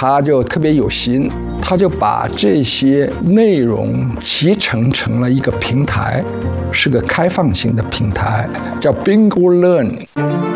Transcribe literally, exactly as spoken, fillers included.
他就特别有心，他就把这些内容集成成了一个平台，是个开放性的平台，叫 Bingo Learn。